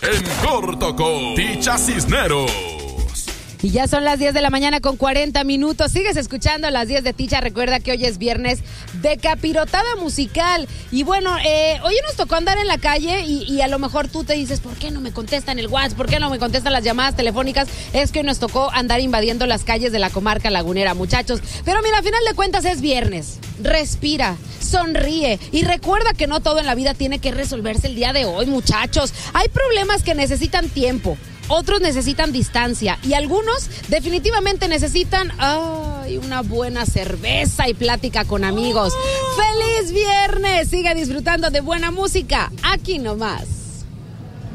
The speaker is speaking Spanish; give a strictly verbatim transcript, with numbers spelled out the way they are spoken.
En corto con Ticha Cisneros. Y ya son las diez de la mañana con cuarenta minutos. Sigues escuchando las diez de Ticha. Recuerda que hoy es viernes de capirotada musical. Y bueno, eh, hoy nos tocó andar en la calle y, y a lo mejor tú te dices, ¿por qué no me contestan el WhatsApp? ¿Por qué no me contestan las llamadas telefónicas? Es que hoy nos tocó andar invadiendo las calles de la comarca lagunera, muchachos. Pero mira, a final de cuentas es viernes. Respira, sonríe y recuerda que no todo en la vida tiene que resolverse el día de hoy, muchachos. Hay problemas que necesitan tiempo. Otros necesitan distancia y algunos definitivamente necesitan ay, una buena cerveza y plática con amigos. ¡Feliz viernes! Siga disfrutando de buena música aquí nomás.